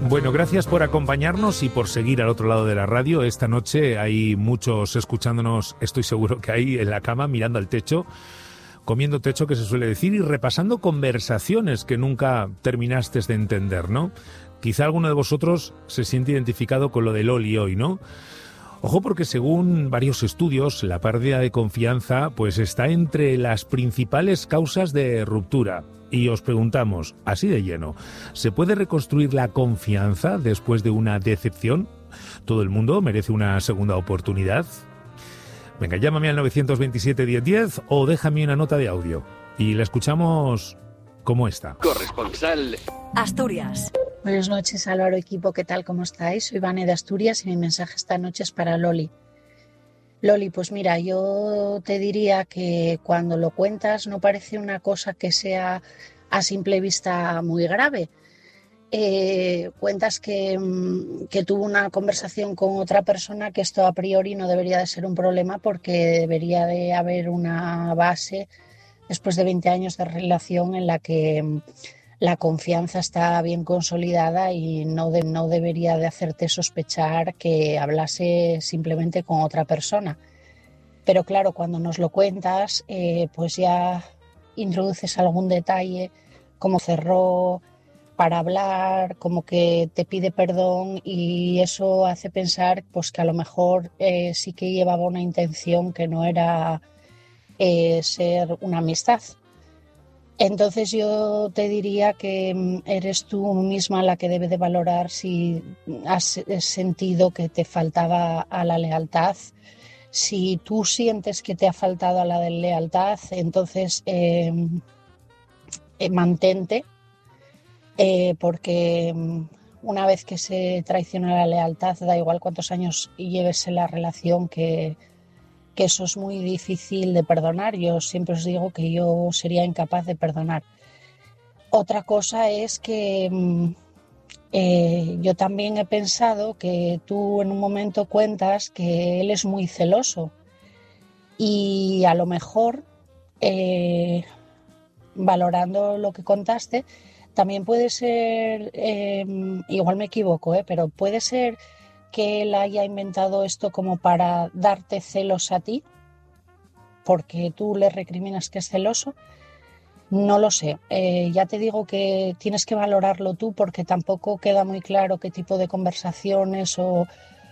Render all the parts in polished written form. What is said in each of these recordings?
Bueno, gracias por acompañarnos y por seguir al otro lado de la radio. Esta noche hay muchos escuchándonos, estoy seguro que hay en la cama, mirando al techo, comiendo techo, que se suele decir, y repasando conversaciones que nunca terminaste de entender, ¿no? Quizá alguno de vosotros se siente identificado con lo de Loli hoy, ¿no? Ojo, porque según varios estudios, la pérdida de confianza pues está entre las principales causas de ruptura. Y os preguntamos, así de lleno, ¿se puede reconstruir la confianza después de una decepción? ¿Todo el mundo merece una segunda oportunidad? Venga, llámame al 927-1010 o déjame una nota de audio. Y la escuchamos como esta. Corresponsal Asturias. Buenas noches, Álvaro, equipo, ¿qué tal? ¿Cómo estáis? Soy Vane de Asturias y mi mensaje esta noche es para Loli. Loli, pues mira, yo te diría que cuando lo cuentas no parece una cosa que sea a simple vista muy grave. Cuentas que tuvo una conversación con otra persona, que esto a priori no debería de ser un problema porque debería de haber una base después de 20 años de relación en la que la confianza está bien consolidada y no debería de hacerte sospechar que hablase simplemente con otra persona. Pero claro, cuando nos lo cuentas, pues ya introduces algún detalle, como cerró para hablar, como que te pide perdón, y eso hace pensar pues que a lo mejor sí que llevaba una intención que no era ser una amistad. Entonces yo te diría que eres tú misma la que debe de valorar si has sentido que te faltaba a la lealtad. Si tú sientes que te ha faltado a la lealtad, entonces mantente, porque una vez que se traiciona la lealtad, da igual cuántos años lleves en la relación, que eso es muy difícil de perdonar. Yo siempre os digo que yo sería incapaz de perdonar. Otra cosa es que yo también he pensado que tú en un momento cuentas que él es muy celoso y a lo mejor, valorando lo que contaste, también puede ser, igual me equivoco, pero puede ser que él haya inventado esto como para darte celos a ti, porque tú le recriminas que es celoso. No lo sé. Ya te digo que tienes que valorarlo tú, porque tampoco queda muy claro qué tipo de conversaciones o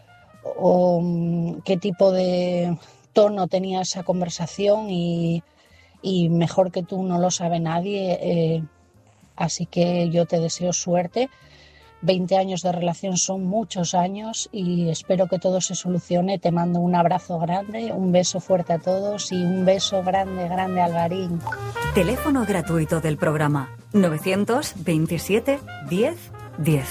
qué tipo de tono tenía esa conversación, y mejor que tú no lo sabe nadie. Así que yo te deseo suerte. 20 años de relación son muchos años y espero que todo se solucione. Te mando un abrazo grande, un beso fuerte a todos y un beso grande, grande, Alvarín. Teléfono gratuito del programa 927 10 10.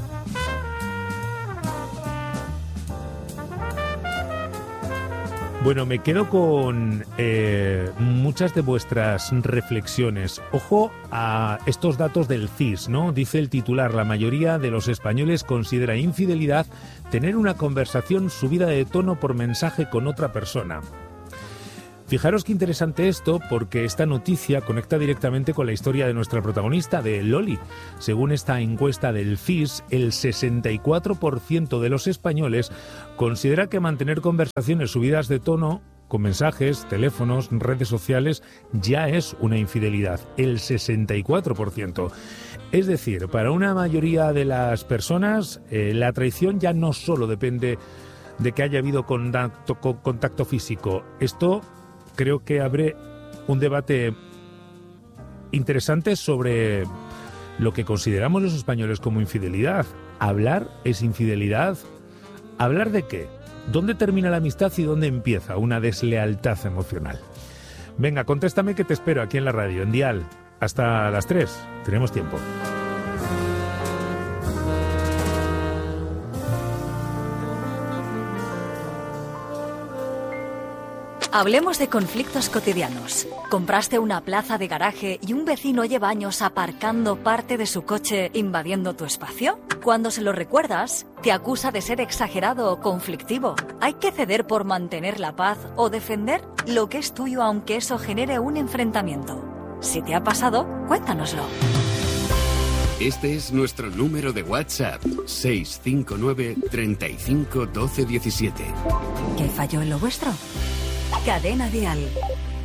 Bueno, me quedo con muchas de vuestras reflexiones. Ojo a estos datos del CIS, ¿no? Dice el titular: la mayoría de los españoles considera infidelidad tener una conversación subida de tono por mensaje con otra persona. Fijaros qué interesante esto, porque esta noticia conecta directamente con la historia de nuestra protagonista, de Loli. Según esta encuesta del CIS, el 64% de los españoles considera que mantener conversaciones subidas de tono con mensajes, teléfonos, redes sociales, ya es una infidelidad. El 64%. Es decir, para una mayoría de las personas, la traición ya no solo depende de que haya habido contacto físico. Esto creo que abre un debate interesante sobre lo que consideramos los españoles como infidelidad. ¿Hablar es infidelidad? ¿Hablar de qué? ¿Dónde termina la amistad y dónde empieza una deslealtad emocional? Venga, contéstame, que te espero aquí en la radio, en Dial. Hasta las 3. Tenemos tiempo. Hablemos de conflictos cotidianos. ¿Compraste una plaza de garaje y un vecino lleva años aparcando parte de su coche invadiendo tu espacio? Cuando se lo recuerdas, te acusa de ser exagerado o conflictivo. ¿Hay que ceder por mantener la paz o defender lo que es tuyo aunque eso genere un enfrentamiento? Si te ha pasado, cuéntanoslo. Este es nuestro número de WhatsApp, 659 35 12 17. ¿Qué falló en lo vuestro? Cadena Dial.